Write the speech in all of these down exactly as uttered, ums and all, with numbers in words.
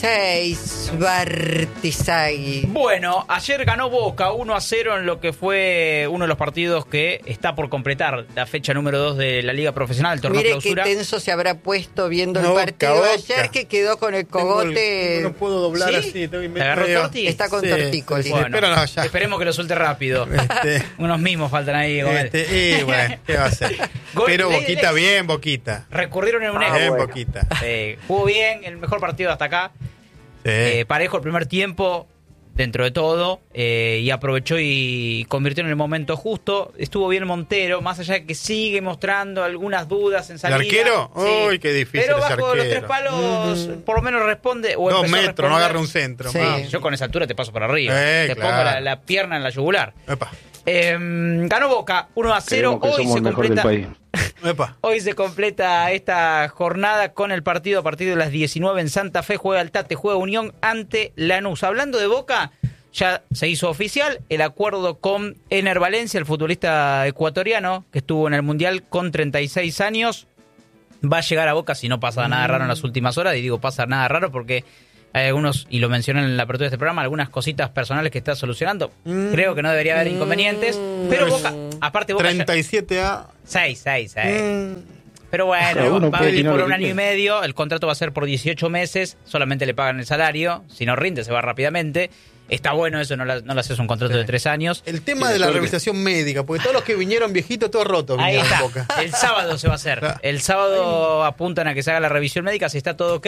seis, Bartisay. Bueno, ayer ganó Boca uno a cero en lo que fue uno de los partidos que está por completar la fecha número dos de la Liga Profesional, el torneo Mire clausura. qué tenso se habrá puesto viendo No, el partido Boca, ayer, Boca. que quedó con el cogote. El, no puedo doblar ¿Sí? así. Estoy ¿Te agarró medio- Torti? Está con Sí, tortícolis. sí, sí. Bueno, Pero no, ya. esperemos que lo suelte rápido. Este, Unos mimos faltan ahí con él. este, y bueno, ¿qué va a hacer? Gol- Pero ley de Boquita, leyes. bien, Boquita. Recurrieron en un Ah, ex. bien, bueno. Boquita. Eh, jugó bien, el mejor partido hasta acá. Sí. Eh, parejo el primer tiempo, dentro de todo, eh, y aprovechó y convirtió en el momento justo. Estuvo bien Montero, más allá de que sigue mostrando algunas dudas en salida. ¿El arquero? Sí. Uy, qué difícil Pero ese bajo los arquero. tres palos, por lo menos responde. O Dos empezó a metros, no responder. agarra un centro. Sí. más. Yo con esa altura te paso por arriba. Eh, te claro. pongo la, la pierna en la yugular. Epa, Eh, ganó Boca uno a cero. Creemos que Hoy somos se el mejor del completa. país. epa. Hoy se completa esta jornada con el partido a partir de las diecinueve en Santa Fe. Juega el Tate, juega Unión ante Lanús. Hablando de Boca, ya se hizo oficial el acuerdo con Ener Valencia, el futbolista ecuatoriano que estuvo en el Mundial con treinta y seis años. Va a llegar a Boca si no pasa nada raro en las últimas horas. Y digo pasa nada raro porque hay algunos, y lo mencioné en la apertura de este programa, algunas cositas personales que está solucionando. Creo que no debería haber inconvenientes. Pero Boca, aparte Boca... treinta y siete A. seis, seis, seis. Mm, Pero bueno, Pero uno va a puede venir tirar por lo un que año y quiera. medio, el contrato va a ser por dieciocho meses, solamente le pagan el salario, si no rinde se va rápidamente. Está bueno eso, no, la- no le haces un contrato Sí. de tres años. El tema Sí, de la creo que- revisación médica, porque todos los que vinieron viejitos, todos rotos Ahí vinieron está, Boca. el sábado se va a hacer. Claro. El sábado apuntan a que se haga la revisión médica, si está todo ok.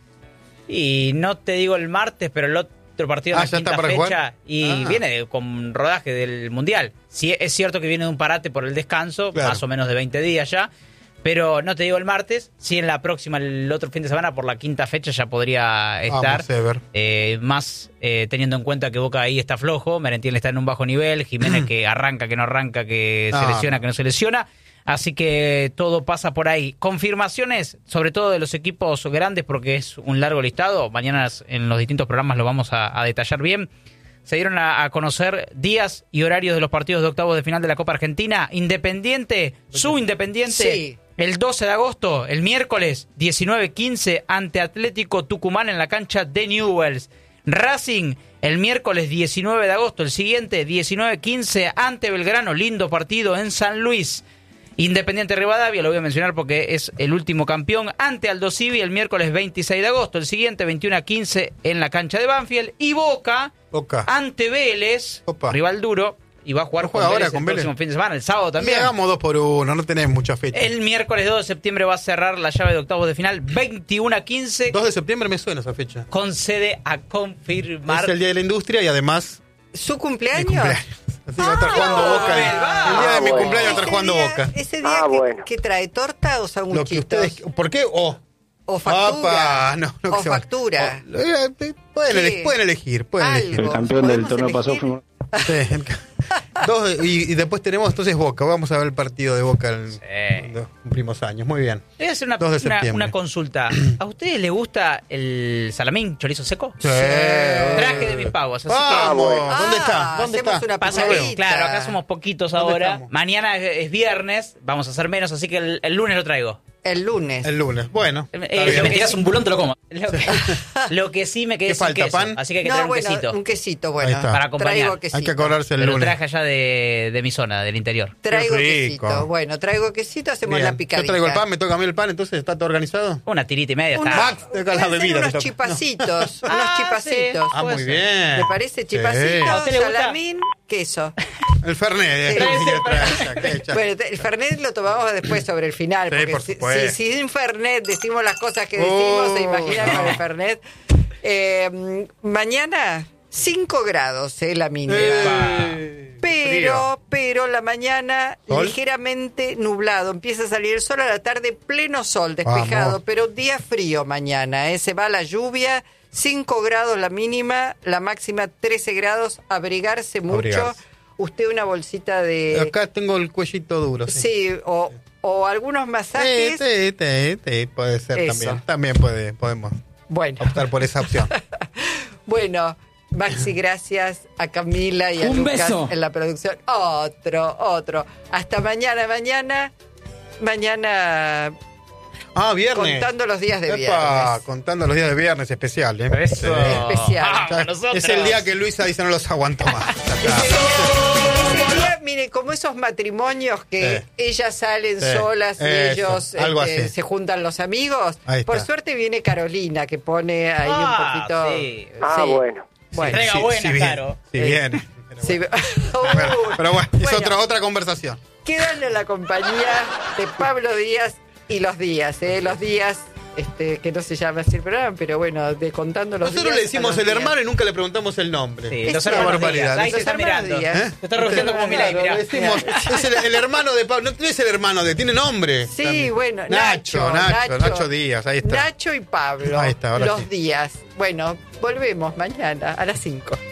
Y no te digo el martes, pero el otro partido Ah, en la ¿ya quinta está para fecha jugar? y Ah. viene de- con rodaje del Mundial. Sí, es cierto que viene de un parate por el descanso, Claro. más o menos de veinte días ya. Pero no te digo el martes, si en la próxima, el otro fin de semana, por la quinta fecha ya podría estar. Vamos, Ever. Eh, más eh, teniendo en cuenta que Boca ahí está flojo, Merentiel está en un bajo nivel, Jiménez que arranca, que no arranca, que se Ah. lesiona, que no se lesiona. Así que todo pasa por ahí. Confirmaciones, sobre todo de los equipos grandes, porque es un largo listado. Mañana en los distintos programas lo vamos a, a detallar bien. Se dieron a, a conocer días y horarios de los partidos de octavos de final de la Copa Argentina. Independiente, su Independiente, Sí. el doce de agosto, el miércoles, diecinueve quince, ante Atlético Tucumán en la cancha de Newell's. Racing, el miércoles diecinueve de agosto, el siguiente, diecinueve quince, ante Belgrano, lindo partido en San Luis. Independiente Rivadavia, lo voy a mencionar porque es el último campeón, ante Aldo Civi el miércoles veintiséis de agosto, el siguiente veintiuno a quince en la cancha de Banfield. Y Boca, Boca. ante Vélez, Opa. rival duro, y va a jugar ¿No con juega Vélez ahora con el Vélez? próximo fin de semana, el sábado También también. hagamos dos por uno, no tenés mucha fecha. El miércoles dos de septiembre va a cerrar la llave de octavos de final, veintiuno a quince, dos de septiembre me suena esa fecha. con sede a confirmar. Es el Día de la Industria y además ¿Su mi cumpleaños? cumpleaños. Así que va a estar jugando Ah, Boca. El, va. el día de mi Ah, bueno. cumpleaños va a estar Ese jugando día- Boca. Ese día Ah, que, bueno. que trae torta o Lo que sanguchitos. ustedes... ¿Por qué? O... O factura. Opa, no, no, que o se va- factura. o- eh, pueden, ¿Qué? elegir, pueden elegir, pueden Algo. elegir. El campeón del ¿Podemos torneo pasado elegir? fuimos. Sí, el ca- dos, y, y después tenemos entonces Boca. Vamos a ver el partido de Boca en, Sí. cuando cumplimos años. Muy bien. Voy a hacer una, dos de una- septiembre. una consulta. ¿A ustedes les gusta el salamín chorizo seco? Sí. Traje de mis pavos, así Vamos. que... bueno. ¿Dónde Ah, está? ¿Dónde hacemos está? una Pasa No que, veo. pasadita. claro, acá somos poquitos ¿Dónde ahora. estamos? Mañana es, es viernes, vamos a hacer menos, así que el, el lunes lo traigo. El lunes. El lunes. Bueno. Eh, está eh, bien. me tiras un bulón, te lo como. Lo que, lo que sí me quedé ¿Qué sin falta, queso, pan? así que hay que no, traer un bueno, quesito un quesito, Ahí bueno. está. para acompañar. Traigo quesito. Hay que acordarse el Pero lunes. traje allá de, de mi zona, del interior. Traigo Qué rico. quesito. Bueno, traigo quesito, hacemos Bien. la Yo picadita. traigo el pan, me toca a mí el pan, entonces está todo organizado. Una tirita y media Unos- está. Max, te toca la pueden ser bebida, te unos toca. chipacitos, unos Ah, chipacitos. sí. Ah, Puede muy ser. bien. ¿Le parece Sí. chipacito, ¿A usted le gusta? salamín, queso? El Fernet. eh, Sí. sí, trae, trae, trae. Bueno, te- el Fernet lo tomamos después sobre el final, Sí, porque por si, supuesto. si sin Fernet decimos las cosas que decimos, Oh. se imaginan con el Fernet. Eh, mañana, cinco grados, eh, la mínima. Eh, Pero, frío. pero la mañana ¿Sol? ligeramente nublado. Empieza a salir el sol a la tarde, pleno sol, despejado, Vamos. pero día frío mañana. ¿eh? Se va la lluvia, cinco grados la mínima, la máxima trece grados, abrigarse mucho. Abrigarse. Usted una bolsita de... Acá tengo el cuellito duro. Sí. Sí, o, o algunos Sí, masajes. sí, sí, sí, puede ser Eso. también. También puede, podemos Bueno, optar por esa opción. bueno, Maxi, gracias a Camila y a Un Lucas beso. en la producción. Otro, otro. Hasta mañana, mañana. Mañana Ah, viernes. Contando los días de Epa, viernes. contando los días de viernes especial, ¿eh? Eso. Sí. Especial. Ah, Ya, nosotros. es el día que Luisa dice no los aguanto más. Ya está. Ese día, ese día, mire, como esos matrimonios que Sí. ellas salen Sí. solas y Eso, ellos algo este, así. se juntan los amigos. Ahí está. Por suerte viene Carolina, que pone ahí Ah, un poquito... sí. Ah, bueno. Bueno, Entrega Sí, buena, sí viene, Caro. sí Eh, viene. Pero sí. bueno. Bueno, pero bueno, es Bueno. otra, otra conversación. Quedan en la compañía de Pablo Díaz y los días, ¿eh? Los días, este, que no se llama así el programa, pero bueno, de contando los Nosotros días. le a decimos los el días. hermano y nunca le preguntamos el nombre. Sí, Es los una hermanos barbaridad. Díaz. Ahí Los se está hermanos mirando. Díaz. ¿Eh? Se está rugiendo como Milei, Claro, mirá. le decimos, es el, el hermano de Pablo. No es el hermano de, tiene nombre. Sí, También. bueno, Nacho, Nacho, Nacho, Nacho Díaz, ahí está. Nacho y Pablo. Ahí está, ahora los sí. días. Bueno, volvemos mañana a las cinco.